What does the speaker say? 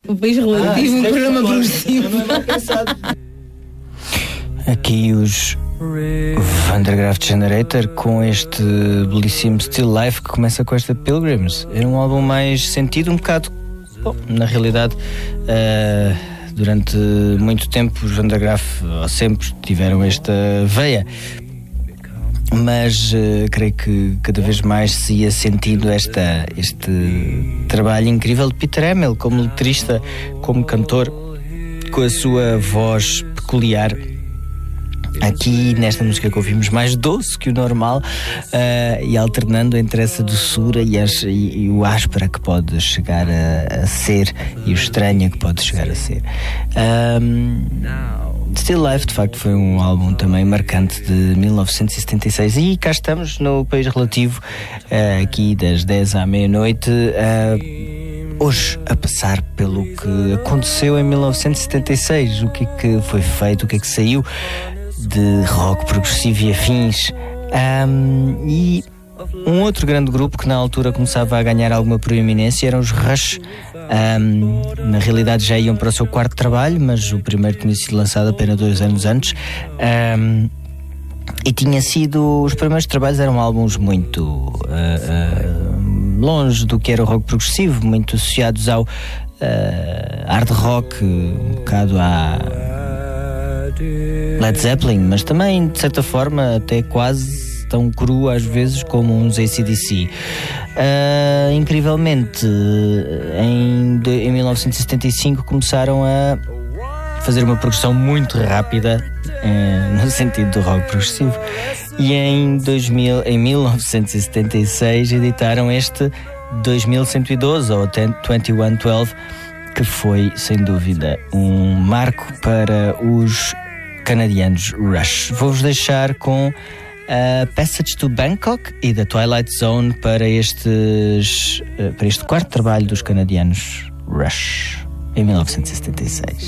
O país relativo, um programa progressivo. Aqui os Van der Graaf Generator com este belíssimo Still Life que começa com esta Pilgrims. Era um álbum mais sentido, um bocado. Bom, na realidade, durante muito tempo os Van der Graaf sempre tiveram esta veia, mas creio que cada vez mais se ia sentindo este trabalho incrível de Peter Hammill como letrista, como cantor, com a sua voz peculiar. Aqui nesta música que ouvimos, mais doce que o normal, e alternando entre essa doçura e o áspera que pode chegar a ser, e o estranha que pode chegar a ser. Still Life de facto foi um álbum também marcante de 1976, e cá estamos no país relativo, aqui das 10 à meia-noite, hoje a passar pelo que aconteceu em 1976, o que é que foi feito, o que é que saiu de rock progressivo e afins, e um outro grande grupo que na altura começava a ganhar alguma proeminência eram os Rush. Na realidade já iam para o seu quarto trabalho, mas o primeiro tinha sido lançado apenas 2 anos antes, e tinha sido, os primeiros trabalhos eram álbuns muito longe do que era o rock progressivo, muito associados ao hard rock, um bocado à Led Zeppelin, mas também de certa forma até quase tão cru às vezes como uns AC/DC. Incrivelmente, em 1975 começaram a fazer uma progressão muito rápida, no sentido do rock progressivo, e em 1976 editaram este 2112 ou 2112, que foi sem dúvida um marco para os canadianos Rush. Vou-vos deixar com Passage to Bangkok e The Twilight Zone para este quarto trabalho dos canadianos Rush, em 1976.